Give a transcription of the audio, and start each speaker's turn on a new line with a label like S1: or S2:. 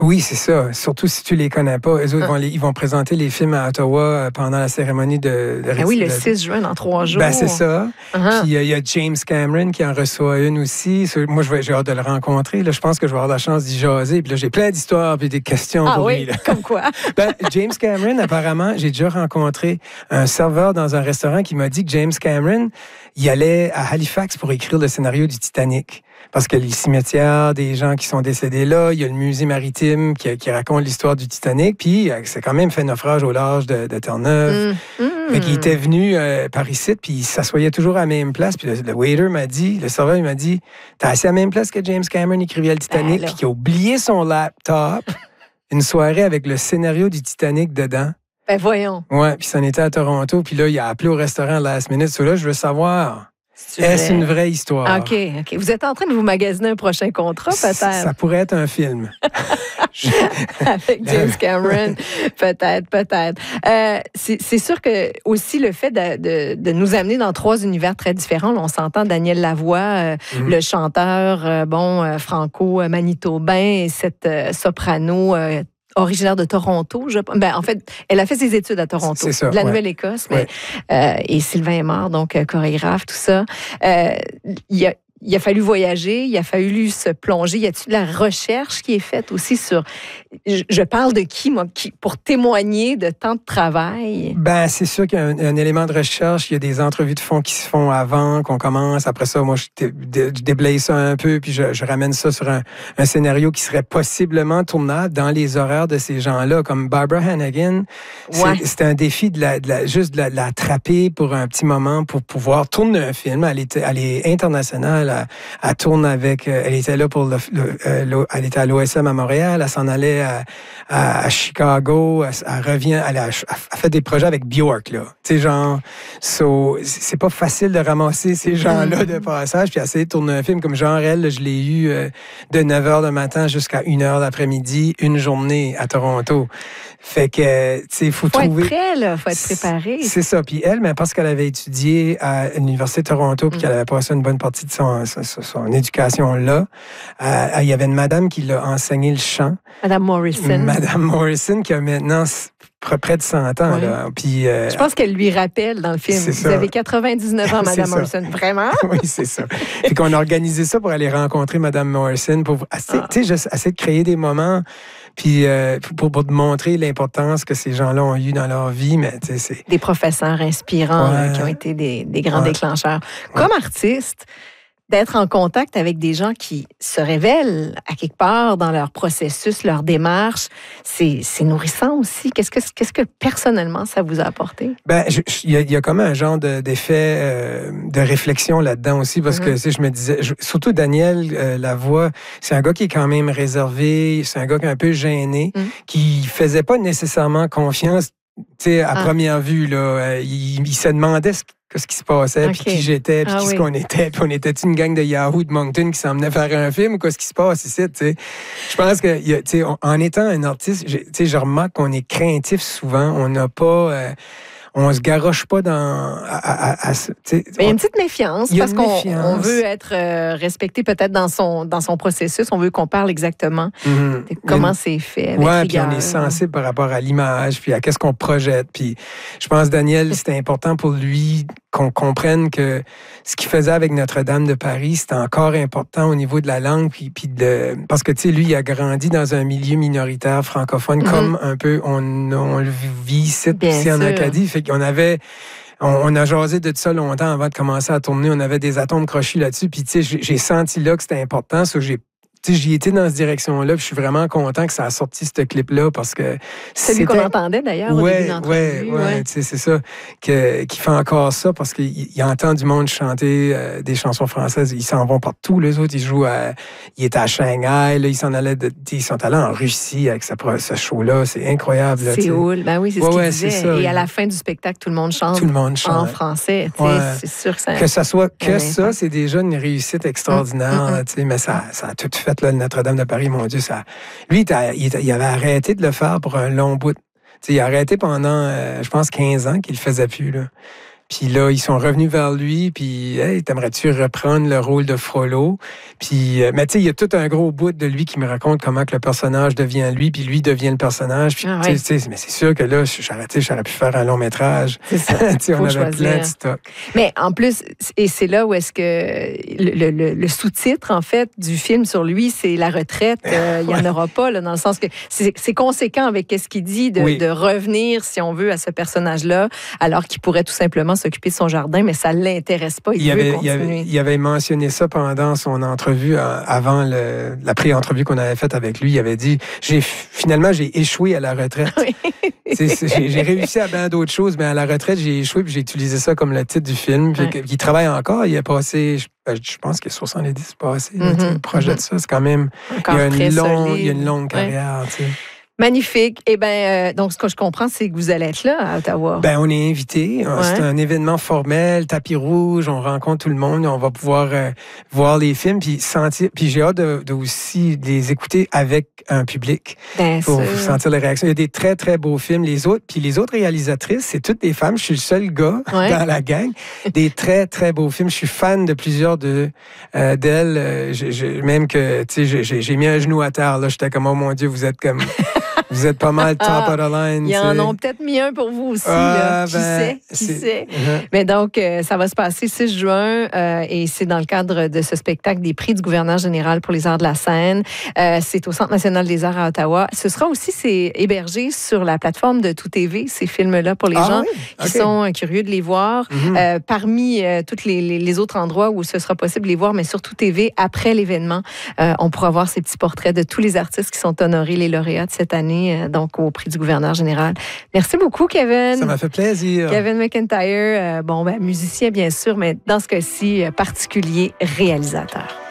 S1: Oui, c'est ça. Surtout si tu les connais pas. Eux autres, ils vont présenter les films à Ottawa pendant la cérémonie de
S2: oui, le 6 juin, dans 3 jours.
S1: Ben, c'est ça. Puis il y a James Cameron qui en reçoit une aussi. Moi, j'ai hâte de le rencontrer. Là, je pense que je vais avoir la chance d'y jaser. Puis là, j'ai plein d'histoires et des questions pour lui. Là.
S2: Comme quoi?
S1: Ben, James Cameron, apparemment, j'ai déjà rencontré un serveur dans un restaurant qui m'a dit que James Cameron, il allait à Halifax pour écrire le scénario du Titanic. Parce que les cimetières des gens qui sont décédés là, il y a le musée maritime qui raconte l'histoire du Titanic, puis c'est quand même fait naufrage au large de Terre-Neuve. Fait qu'il était venu par ici, puis il s'assoyait toujours à la même place, puis le waiter m'a dit, le serveur il m'a dit, t'as assis à la même place que James Cameron écrivait le Titanic, puis qu'il a oublié son laptop, une soirée avec le scénario du Titanic dedans.
S2: Ben voyons.
S1: Ouais, puis ça en était à Toronto, puis là, il a appelé au restaurant last minute. So là, je veux savoir... Est-ce une vraie histoire?
S2: OK. Vous êtes en train de vous magasiner un prochain contrat, peut-être?
S1: Ça pourrait être un film.
S2: Avec James Cameron, peut-être. C'est sûr que aussi le fait de nous amener dans 3 univers très différents, là, on s'entend Daniel Lavoie, le chanteur, franco-manitobain, et cette soprano originaire de Toronto. En fait, elle a fait ses études à Toronto,
S1: c'est ça,
S2: de la Nouvelle-Écosse, et Sylvain est mort, donc chorégraphe, tout ça. Il a fallu voyager, il a fallu se plonger. Y a-t-il de la recherche qui est faite aussi sur... Je parle de qui, moi, pour témoigner de tant de travail? Ben,
S1: c'est sûr qu'il y a un élément de recherche. Il y a des entrevues de fond qui se font avant qu'on commence. Après ça, moi, je déblaye ça un peu, puis je ramène ça sur un scénario qui serait possiblement tournable dans les horaires de ces gens-là. Comme Barbara Hannigan, c'était un défi de l'attraper pour un petit moment pour pouvoir tourner un film. Elle est internationale. Elle tourne avec... elle était là pour elle était à l'OSM à Montréal. Elle s'en allait à Chicago. Elle revient... Elle a fait des projets avec Bjork, là. Tu sais, genre... c'est pas facile de ramasser ces gens-là de passage puis essayer de tourner un film. Comme genre, elle, je l'ai eu de 9h le matin jusqu'à 1h l'après-midi, une journée à Toronto. Fait que, tu sais, faut trouver...
S2: être prêt, là. Faut être préparé.
S1: C'est ça. Puis elle, mais parce qu'elle avait étudié à l'Université de Toronto puis qu'elle avait passé une bonne partie de son éducation là, il y avait une madame qui l'a enseigné le chant.
S2: Madame Morrison.
S1: Madame Morrison, qui a maintenant près de 100 ans. Là. Puis,
S2: je pense qu'elle lui rappelle dans le film. Vous avez 99 ans, Madame Morrison. Vraiment?
S1: Oui, c'est ça. Puis qu'on a organisé ça pour aller rencontrer Madame Morrison, pour essayer de créer des moments, puis pour te montrer l'importance que ces gens-là ont eu dans leur vie. Mais, c'est...
S2: Des professeurs inspirants qui ont été des grands déclencheurs. Comme artiste, d'être en contact avec des gens qui se révèlent à quelque part dans leur processus, leur démarche, c'est nourrissant aussi. Qu'est-ce que personnellement ça vous a apporté?
S1: Ben, il y a comme un genre d'effet de réflexion là-dedans aussi, parce que je me disais, surtout Daniel Lavoie, c'est un gars qui est quand même réservé, c'est un gars qui est un peu gêné, qui faisait pas nécessairement confiance, tu sais, à première vue là, il se demandait ce qui se passait, puis qui j'étais, puis ce qu'on était, puis on était une gang de Yahoo de Moncton qui s'emmenait faire un film, ou quoi ce qui se passe ici, tu sais. Je pense que, tu sais, en étant un artiste, tu sais, je remarque qu'on est craintif souvent, on n'a pas... on se garoche pas dans...
S2: Il y a une petite méfiance, parce qu'on veut être respecté peut-être dans son processus, on veut qu'on parle exactement de comment c'est fait.
S1: Oui, puis on est sensible par rapport à l'image, puis à qu'est-ce qu'on projette. Puis je pense, Daniel, c'était important pour lui qu'on comprenne que ce qu'il faisait avec Notre-Dame de Paris, c'était encore important au niveau de la langue, parce que, tu sais, lui, il a grandi dans un milieu minoritaire francophone, comme un peu on le vit ici en Acadie. Fait qu'on avait... On a jasé de ça longtemps avant de commencer à tourner. On avait des atomes crochus là-dessus. Puis, tu sais, j'ai senti là que c'était important. J'y étais dans cette direction-là, puis je suis vraiment content que ça a sorti ce clip-là, parce que...
S2: Celui qu'on entendait, d'ailleurs, au début de l'entrevue.
S1: Oui, tu sais, c'est ça, qui fait encore ça, parce qu'il entend du monde chanter des chansons françaises. Ils s'en vont partout, les autres. Il était à Shanghai, là, ils sont allés en Russie avec ce show-là. C'est incroyable. Là,
S2: Séoul, ben oui, c'est ce qu'il disait. Ça, et à la fin du spectacle, tout le monde chante en français. C'est sûr que ça...
S1: Que ça soit que ça, c'est déjà une réussite extraordinaire, tu sais, mais ça a tout fait. Là, le Notre-Dame de Paris, mon Dieu, ça... Lui, il avait arrêté de le faire pour un long bout. T'sais, il a arrêté pendant, je pense, 15 ans qu'il le faisait plus, là. Puis là, ils sont revenus vers lui, puis hey, t'aimerais-tu reprendre le rôle de Frollo? Puis, mais tu sais, il y a tout un gros bout de lui qui me raconte comment que le personnage devient lui, puis lui devient le personnage. Puis, mais c'est sûr que là, j'aurais pu faire un long métrage.
S2: C'est ça.
S1: On avait plein de stock.
S2: Mais en plus, et c'est là où est-ce que le sous-titre, en fait, du film sur lui, c'est la retraite. Il n'y en aura pas, là, dans le sens que c'est conséquent avec ce qu'il dit de revenir, si on veut, à ce personnage-là, alors qu'il pourrait tout simplement s'occuper de son jardin, mais ça ne l'intéresse pas. Il veut continuer.
S1: Il avait mentionné ça pendant son entrevue, avant la pré-entrevue qu'on avait faite avec lui. Il avait dit, finalement, j'ai échoué à la retraite. Oui. J'ai réussi à bien d'autres choses, mais à la retraite, j'ai échoué, puis j'ai utilisé ça comme le titre du film. Il travaille encore. Il a passé, je pense qu'il y a 70 passés. Le projet de ça, c'est quand même...
S2: Encore il y a
S1: une longue carrière, tu sais.
S2: Magnifique. Eh bien, donc, ce que je comprends, c'est que vous allez être là, à Ottawa.
S1: Ben, on est invités. Ouais. C'est un événement formel, tapis rouge, on rencontre tout le monde, on va pouvoir voir les films, puis sentir. Puis j'ai hâte de aussi les écouter avec un public pour sentir les réactions. Il y a des très, très beaux films. Les autres réalisatrices, c'est toutes des femmes. Je suis le seul gars dans la gang. Des très, très beaux films. Je suis fan de plusieurs d'elles. Même que, tu sais, j'ai mis un genou à terre. Là, j'étais comme, oh mon Dieu, vous êtes comme... Vous êtes pas mal top of the line.
S2: Ils en ont peut-être mis un pour vous aussi. Là. Qui sait? Mais donc, ça va se passer 6 juin et c'est dans le cadre de ce spectacle des prix du gouverneur général pour les arts de la scène. C'est au Centre national des arts à Ottawa. Ce sera aussi hébergé sur la plateforme de Tout TV, ces films-là, pour les gens qui sont curieux de les voir. Parmi tous les autres endroits où ce sera possible de les voir, mais sur Tout TV, après l'événement, on pourra voir ces petits portraits de tous les artistes qui sont honorés, les lauréats de cette année. Donc, au prix du gouverneur général. Merci beaucoup, Kevin.
S1: Ça m'a fait plaisir.
S2: Kevin McIntyre, musicien, bien sûr, mais dans ce cas-ci, particulier réalisateur.